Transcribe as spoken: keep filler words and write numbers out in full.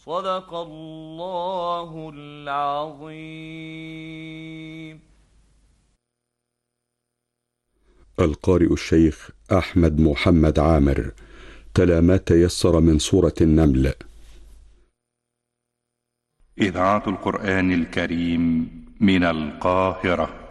صدق الله العظيم. القارئ الشيخ أحمد محمد عامر تلا ما تيسر من سورة النمل. إذاعة القرآن الكريم من القاهرة.